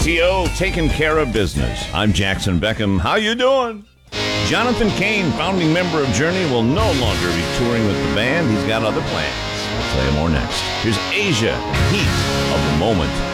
KTO, taking care of business. I'm Jackson Beckham. How you doing? Jonathan Cain, founding member of Journey, will no longer be touring with the band. He's got other plans. We'll tell you more next. Here's Asia, Heat of the Moment.